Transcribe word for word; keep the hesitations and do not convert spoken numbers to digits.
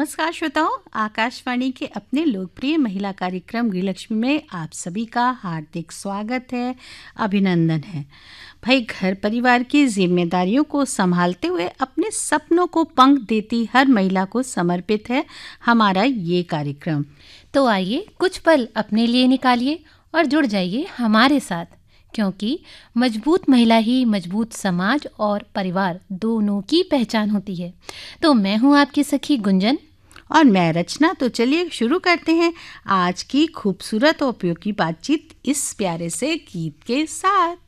नमस्कार श्रोताओं, आकाशवाणी के अपने लोकप्रिय महिला कार्यक्रम गृहलक्ष्मी में आप सभी का हार्दिक स्वागत है, अभिनंदन है। भाई, घर परिवार की जिम्मेदारियों को संभालते हुए अपने सपनों को पंख देती हर महिला को समर्पित है हमारा ये कार्यक्रम। तो आइए कुछ पल अपने लिए निकालिए और जुड़ जाइए हमारे साथ, क्योंकि मजबूत महिला ही मजबूत समाज और परिवार दोनों की पहचान होती है। तो मैं हूँ आपकी सखी गुंजन और मैं रचना। तो चलिए शुरू करते हैं आज की खूबसूरत और उपयोगी बातचीत इस प्यारे से गीत के साथ।